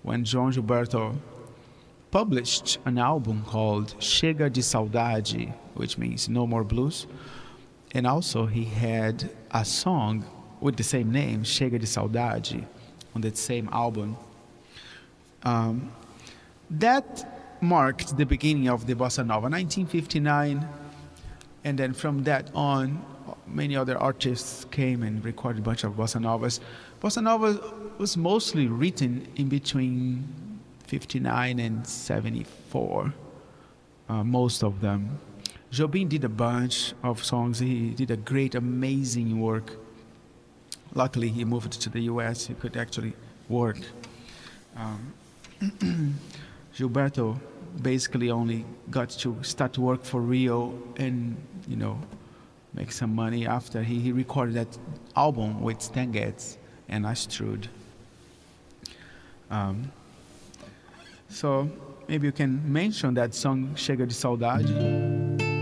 when João Gilberto published an album called Chega de Saudade, which means No More Blues. And also he had a song with the same name, Chega de Saudade, on that same album. That marked the beginning of the bossa nova, 1959, and then from that on, many other artists came and recorded a bunch of bossa novas. Bossa nova was mostly written in between 59 and 74, most of them. Jobim did a bunch of songs. He did a great, amazing work. Luckily, he moved to the U.S. He could actually work. Gilberto basically only got to start to work for Rio and, make some money after he recorded that album with Stan Getz and Astrud. So maybe you can mention that song, Chega de Saudade.